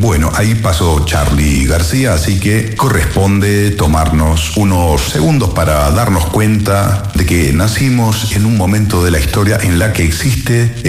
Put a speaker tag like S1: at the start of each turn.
S1: Bueno, ahí pasó Charly García, así que corresponde tomarnos unos segundos para darnos cuenta de que nacimos en un momento de la historia en la que existe